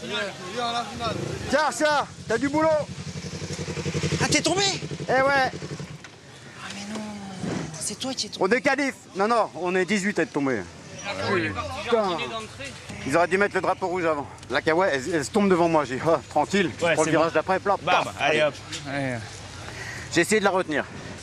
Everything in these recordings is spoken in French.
Tiens, ça, t'as du boulot. Ah, t'es tombé? Eh ouais. Ah, mais non, c'est toi qui es tombé. On est qualif. Non, non, on est 18 à être tombés. Putain. Ils auraient dû mettre le drapeau rouge avant. La Kawa, elle se tombe devant moi. J'ai dit, oh, tranquille, je prends le virage d'après, plop. Bam, allez hop. Ouais. J'ai essayé de la retenir.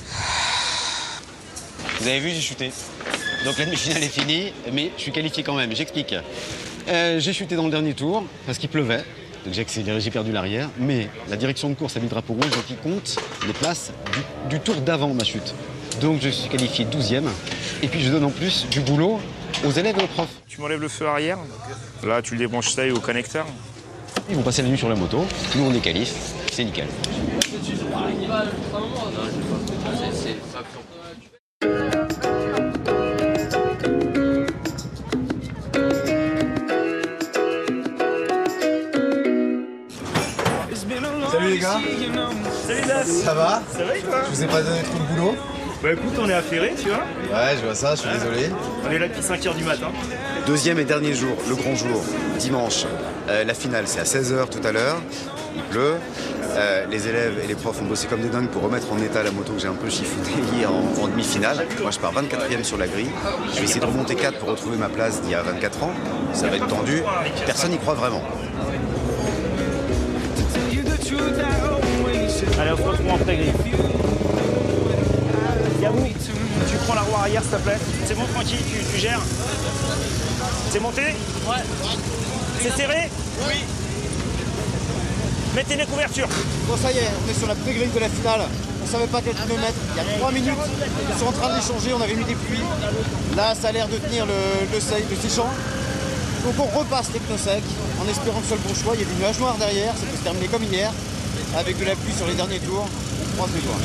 Vous avez vu, j'ai chuté. Donc la demi-finale est finie, mais je suis qualifié quand même. J'explique. J'ai chuté dans le dernier tour parce qu'il pleuvait. Donc j'ai accéléré, j'ai perdu l'arrière. Mais la direction de course a mis le drapeau rouge, donc il compte les places du tour d'avant ma chute. Donc je suis qualifié 12e. Et puis je donne en plus du boulot aux élèves et aux profs. Tu m'enlèves le feu arrière. Là, tu le débranches ça au connecteur. Ils vont passer la nuit sur la moto. Nous, on est qualif. C'est nickel. Salut les gars. Salut Das. Ça va? Ça va et toi? Je vous ai pas donné trop de boulot? Bah écoute, on est affairés, tu vois. Ouais, je vois ça, je suis désolé. On est là depuis 5 h du matin. Deuxième et dernier jour, le grand jour, dimanche. La finale, c'est à 16 h tout à l'heure. Il pleut. Les élèves et les profs ont bossé comme des dingues pour remettre en état la moto que j'ai un peu chiffonnée hier en demi-finale. Moi, je pars 24e sur la grille. Je vais essayer de remonter 4 pour retrouver ma place d'il y a 24 ans. Ça va être tendu. Personne n'y croit vraiment. Allez, on se retrouve en pré-grille. Yabou, tu prends la roue arrière, s'il te plaît. C'est bon, tranquille, tu gères. C'est monté? Ouais. C'est serré? Oui. Mettez les couvertures. Bon, ça y est, on est sur la pré-grille de la finale. On savait pas quel kilomètre. Il y a 3 minutes, ils sont en train de l'échanger, on avait mis des pluies. Là, ça a l'air de tenir le séchant. Donc on repasse les pneus secs en espérant que ce soit le bon choix. Il y a du nuage noir derrière, ça peut se terminer comme hier. Avec de la pluie sur les derniers tours, on croise les doigts.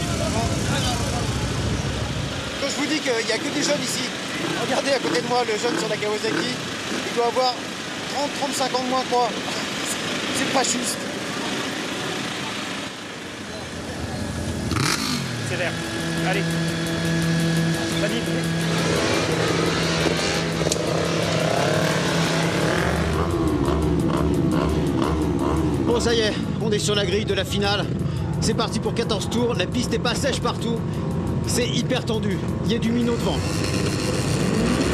Donc, je vous dis qu'il n'y a que des jeunes ici. Regardez à côté de moi le jeune sur la Kawasaki. Il doit avoir 30-35 ans de moins que moi. C'est pas juste. C'est vert. Allez. Vas-y. Bon, ça y est, on est sur la grille de la finale. C'est parti pour 14 tours. La piste n'est pas sèche partout. C'est hyper tendu. Il y a du minot devant.